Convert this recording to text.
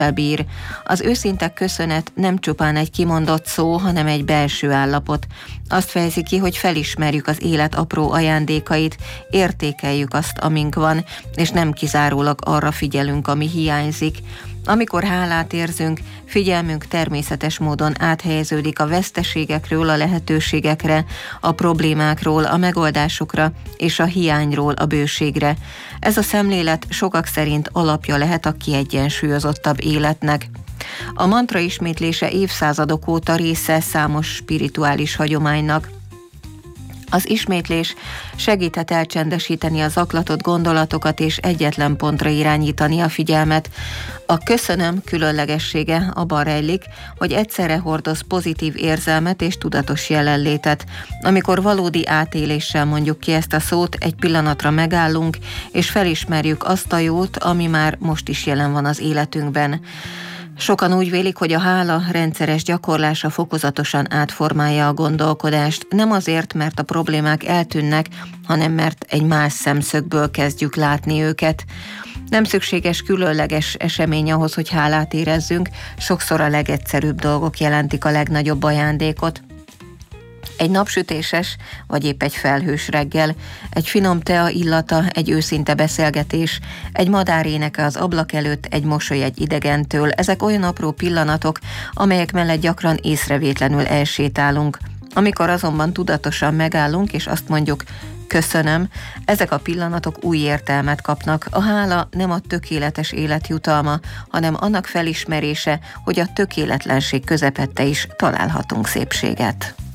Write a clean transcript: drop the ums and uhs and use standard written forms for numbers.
bír. Az őszinte köszönet nem csupán egy kimondott szó, hanem egy belső állapot. Azt fejezi ki, hogy felismerjük az élet apró ajándékait, értékeljük azt, amink van, és nem kizárólag arra figyelünk, ami hiányzik. Amikor hálát érzünk, figyelmünk természetes módon áthelyeződik a veszteségekről a lehetőségekre, a problémákról a megoldásokra és a hiányról a bőségre. Ez a szemlélet sokak szerint alapja lehet a kiegyensúlyozottabb életnek. A mantra ismétlése évszázadok óta része számos spirituális hagyománynak. Az ismétlés segíthet elcsendesíteni a zaklatott gondolatokat és egyetlen pontra irányítani a figyelmet. A köszönöm különlegessége abban rejlik, hogy egyszerre hordoz pozitív érzelmet és tudatos jelenlétet. Amikor valódi átéléssel mondjuk ki ezt a szót, egy pillanatra megállunk, és felismerjük azt a jót, ami már most is jelen van az életünkben. Sokan úgy vélik, hogy a hála rendszeres gyakorlása fokozatosan átformálja a gondolkodást, nem azért, mert a problémák eltűnnek, hanem mert egy más szemszögből kezdjük látni őket. Nem szükséges különleges esemény ahhoz, hogy hálát érezzünk, sokszor a legegyszerűbb dolgok jelentik a legnagyobb ajándékot. Egy napsütéses, vagy épp egy felhős reggel, egy finom tea illata, egy őszinte beszélgetés, egy madár éneke az ablak előtt, egy mosoly egy idegentől, ezek olyan apró pillanatok, amelyek mellett gyakran észrevétlenül elsétálunk. Amikor azonban tudatosan megállunk, és azt mondjuk, köszönöm, ezek a pillanatok új értelmet kapnak. A hála nem a tökéletes élet jutalma, hanem annak felismerése, hogy a tökéletlenség közepette is találhatunk szépséget.